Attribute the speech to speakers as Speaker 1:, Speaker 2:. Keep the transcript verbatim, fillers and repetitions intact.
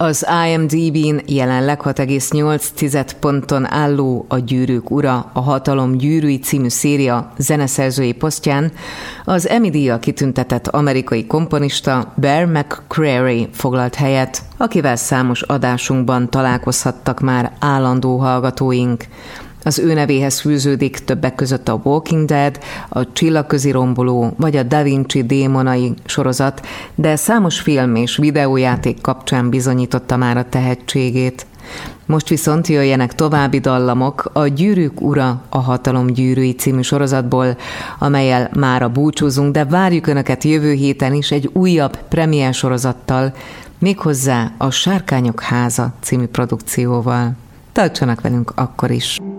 Speaker 1: Az I M D B-n jelenleg hat egész nyolc ponton álló A gyűrűk ura, a hatalom gyűrűi című széria zeneszerzői posztján az Emmy-díjjal kitüntetett amerikai komponista Bear McCreary foglalt helyet, akivel számos adásunkban találkozhattak már állandó hallgatóink. Az ő nevéhez fűződik többek között a Walking Dead, a Csillagközi romboló vagy a Da Vinci démonai sorozat, de számos film és videójáték kapcsán bizonyította már a tehetségét. Most viszont jöjjenek további dallamok a Gyűrűk ura, a hatalom gyűrűi című sorozatból, amellyel mára búcsúzunk, de várjuk Önöket jövő héten is egy újabb premier sorozattal, méghozzá a Sárkányok háza című produkcióval. Tartsanak velünk akkor is!